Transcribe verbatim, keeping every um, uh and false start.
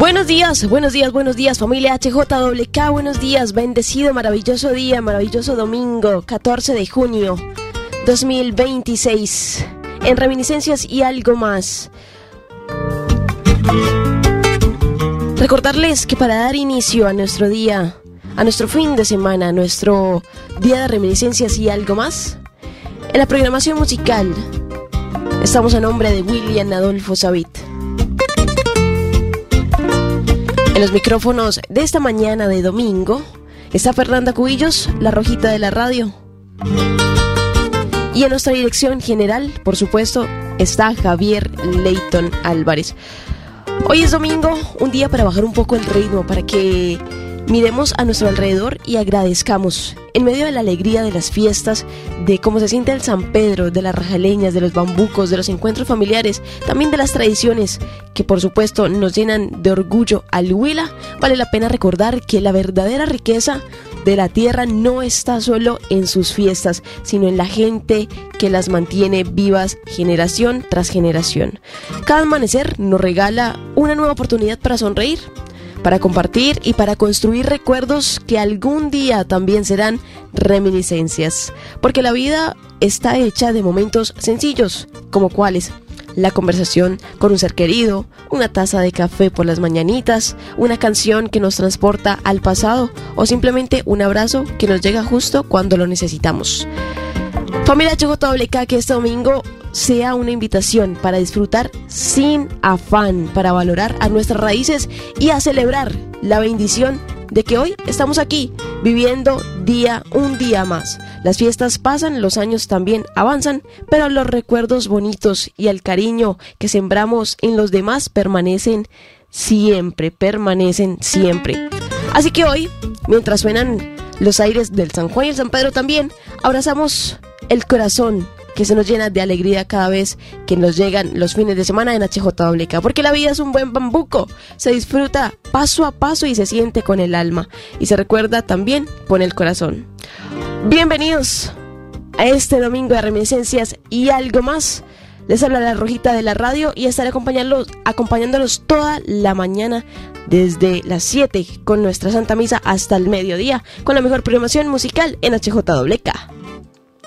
Buenos días, buenos días, buenos días, familia H J W K, buenos días, bendecido, maravilloso día, maravilloso domingo, catorce de junio dos mil veintiséis, en Reminiscencias y algo más. Recordarles que para dar inicio a nuestro día, a nuestro fin de semana, a nuestro día de Reminiscencias y algo más, en la programación musical estamos a nombre de William Adolfo Savit. En los micrófonos de esta mañana de domingo está Fernanda Cubillos, la rojita de la radio. Y en nuestra dirección general, por supuesto, está Javier Leighton Álvarez. Hoy es domingo, un día para bajar un poco el ritmo, para que miremos a nuestro alrededor y agradezcamos, en medio de la alegría de las fiestas, de cómo se siente el San Pedro, de las rajaleñas, de los bambucos, de los encuentros familiares, también de las tradiciones que por supuesto nos llenan de orgullo al Huila. Vale la pena recordar que la verdadera riqueza de la tierra no está solo en sus fiestas, sino en la gente que las mantiene vivas generación tras generación. Cada amanecer nos regala una nueva oportunidad para sonreír, para compartir y para construir recuerdos que algún día también serán reminiscencias. Porque la vida está hecha de momentos sencillos, como cuáles: la conversación con un ser querido, una taza de café por las mañanitas, una canción que nos transporta al pasado o simplemente un abrazo que nos llega justo cuando lo necesitamos. Familia H J W K, que este domingo sea una invitación para disfrutar sin afán, para valorar a nuestras raíces y a celebrar la bendición de que hoy estamos aquí viviendo día un día más. Las fiestas pasan, los años también avanzan, pero los recuerdos bonitos y el cariño que sembramos en los demás permanecen siempre, permanecen siempre. Así que hoy, mientras suenan los aires del San Juan y el San Pedro también, abrazamos el corazón que se nos llena de alegría cada vez que nos llegan los fines de semana en H J W K, porque la vida es un buen bambuco, se disfruta paso a paso y se siente con el alma y se recuerda también con el corazón. Bienvenidos a este domingo de Reminiscencias y algo más. Les habla la rojita de la radio y estaré acompañándolos, acompañándolos toda la mañana desde las siete con nuestra Santa Misa hasta el mediodía, con la mejor programación musical en H J W K.